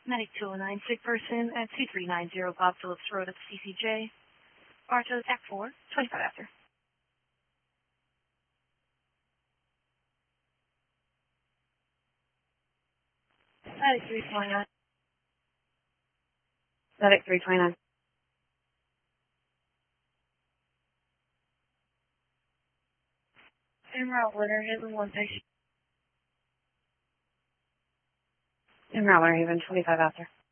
Medic 209, sick person at 2390 Bob Phillips Road at CCJ. Bartow, Act 4, 25 after. Medic 329. Medic 329. En route, Winter Haven, one patient. En route, Winter Haven, 25 after.